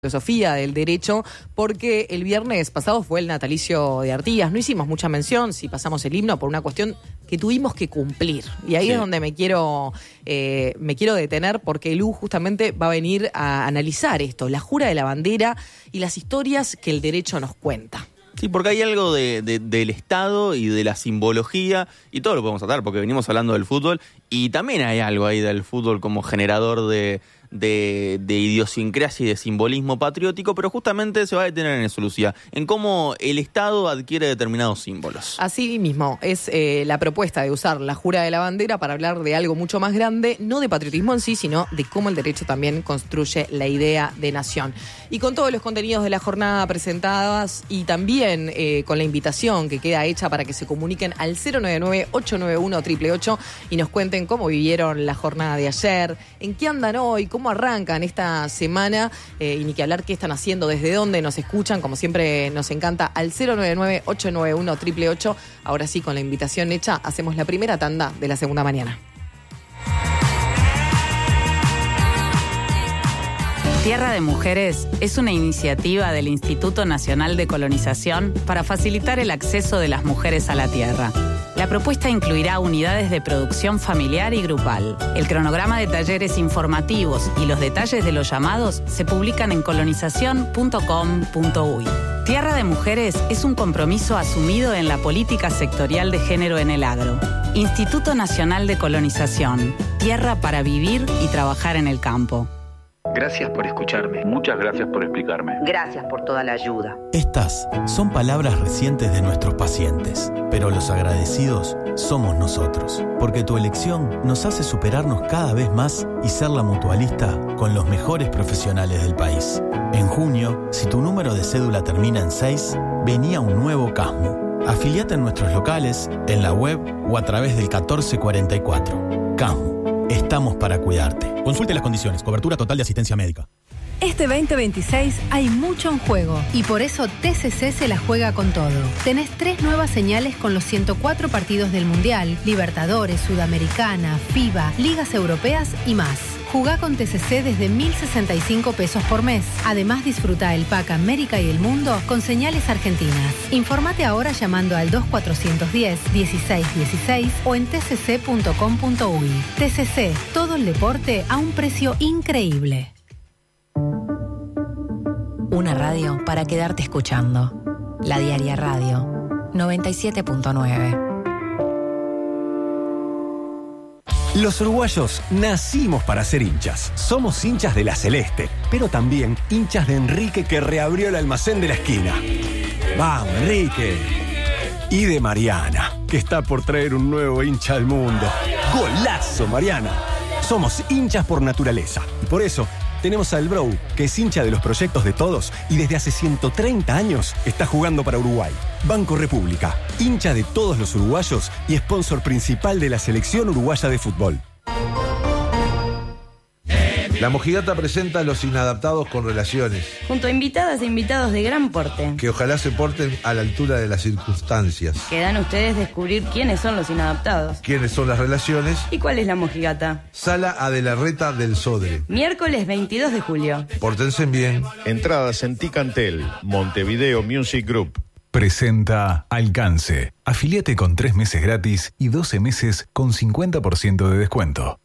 filosofía del derecho, porque el viernes pasado fue el natalicio de Artigas. No hicimos mucha mención, si pasamos el himno, por una cuestión que tuvimos que cumplir. Y ahí es donde me quiero detener, porque Lu justamente va a venir a analizar esto, la jura de la bandera y las historias que el derecho nos cuenta. Sí, porque hay algo del Estado y de la simbología, y todo lo podemos tratar, porque venimos hablando del fútbol, y también hay algo ahí del fútbol como generador de idiosincrasia y de simbolismo patriótico, pero justamente se va a detener en eso, Lucía, en cómo el Estado adquiere determinados símbolos. Así mismo, es la propuesta de usar la jura de la bandera para hablar de algo mucho más grande, no de patriotismo en sí, sino de cómo el derecho también construye la idea de nación. Y con todos los contenidos de la jornada presentadas y también con la invitación que queda hecha para que se comuniquen al 099-891-888 y nos cuenten cómo vivieron la jornada de ayer, en qué andan hoy, cómo arrancan esta semana y ni que hablar qué están haciendo, desde dónde nos escuchan, como siempre nos encanta, al 099-891-888. Ahora sí, con la invitación hecha, hacemos la primera tanda de la segunda mañana. Tierra de Mujeres es una iniciativa del Instituto Nacional de Colonización para facilitar el acceso de las mujeres a la tierra. La propuesta incluirá unidades de producción familiar y grupal. El cronograma de talleres informativos y los detalles de los llamados se publican en colonización.com.uy. Tierra de Mujeres es un compromiso asumido en la política sectorial de género en el agro. Instituto Nacional de Colonización. Tierra para vivir y trabajar en el campo. Gracias por escucharme. Muchas gracias por explicarme. Gracias por toda la ayuda. Estas son palabras recientes de nuestros pacientes, pero los agradecidos somos nosotros, porque tu elección nos hace superarnos cada vez más y ser la mutualista con los mejores profesionales del país. En junio, si tu número de cédula termina en 6, venía un nuevo CASMU. Afiliate en nuestros locales, en la web o a través del 1444. CASMU. Estamos para cuidarte. Consulte las condiciones. Cobertura total de asistencia médica. Este 2026 hay mucho en juego y por eso TCC se la juega con todo. Tenés 3 nuevas señales con los 104 partidos del Mundial, Libertadores, Sudamericana, FIBA, Ligas Europeas y más. Jugá con TCC desde 1.065 pesos por mes. Además, disfruta el pack América y el Mundo con señales argentinas. Informate ahora llamando al 2410-1616 o en tcc.com.uy. TCC, todo el deporte a un precio increíble. Una radio para quedarte escuchando. La Diaria Radio 97.9. Los uruguayos nacimos para ser hinchas. Somos hinchas de la Celeste, pero también hinchas de Enrique, que reabrió el almacén de la esquina. ¡Vamos, Enrique! Y de Mariana, que está por traer un nuevo hincha al mundo. ¡Golazo, Mariana! Somos hinchas por naturaleza y por eso tenemos al Bro, que es hincha de los proyectos de todos y desde hace 130 años está jugando para Uruguay. Banco República, hincha de todos los uruguayos y sponsor principal de la selección uruguaya de fútbol. La Mojigata presenta a Los Inadaptados con Relaciones, junto a invitadas e invitados de gran porte, que ojalá se porten a la altura de las circunstancias. Quedan ustedes descubrir quiénes son los inadaptados, quiénes son las relaciones y cuál es la Mojigata. Sala Adelarreta del Sodre, miércoles 22 de julio. Pórtense bien. Entradas en Ticantel, Montevideo Music Group. Presenta Alcance. Afiliate con 3 meses gratis y 12 meses con 50% de descuento.